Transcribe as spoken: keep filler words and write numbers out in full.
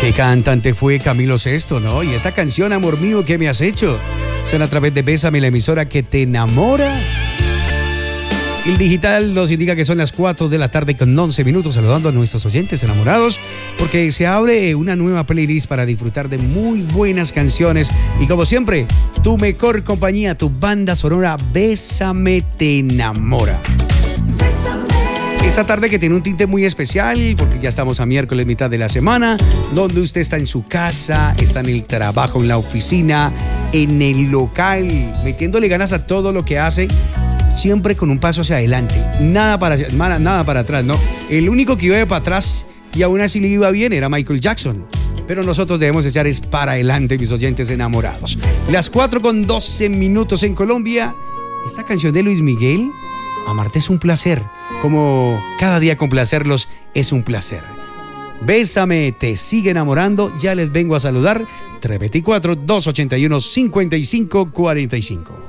¿Qué cantante fue Camilo Sesto, no? Y esta canción, Amor Mío, ¿qué me has hecho? Suena a través de Bésame, la emisora que te enamora. El digital nos indica que son las cuatro de la tarde con once minutos, saludando a nuestros oyentes enamorados, porque se abre una nueva playlist para disfrutar de muy buenas canciones. Y como siempre, tu mejor compañía, tu banda sonora, Bésame te enamora. Esta tarde que tiene un tinte muy especial, porque ya estamos a miércoles, mitad de la semana, donde usted está en su casa, está en el trabajo, en la oficina, en el local, metiéndole ganas a todo lo que hace, siempre con un paso hacia adelante, nada para, nada para atrás, ¿no? El único que iba para atrás y aún así le iba bien era Michael Jackson. Pero nosotros debemos echar es para adelante, mis oyentes enamorados. Las cuatro con doce minutos en Colombia. Esta canción de Luis Miguel, Amarte es un placer. Como cada día complacerlos es un placer. Bésame, te sigue enamorando. Ya les vengo a saludar. tres dos cuatro, dos ocho uno, cinco cinco cuatro cinco.